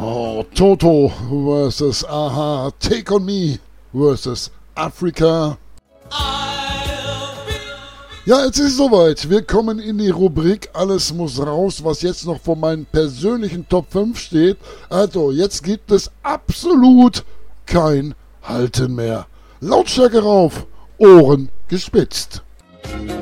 Oh, Toto versus Aha, Take on Me versus Africa. Ja, jetzt ist es soweit. Wir kommen in die Rubrik Alles muss raus, was jetzt noch vor meinen persönlichen Top 5 steht. Also, jetzt gibt es absolut kein Halten mehr. Lautstärke rauf, Ohren gespitzt.